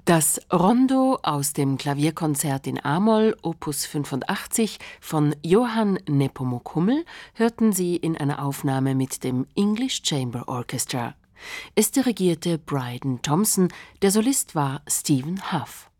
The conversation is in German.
Das Rondo aus dem Klavierkonzert in A-Moll, Opus 85 von Johann Nepomuk Hummel hörten Sie in einer Aufnahme mit dem English Chamber Orchestra. Es dirigierte Bryden Thompson, der Solist war Stephen Hough.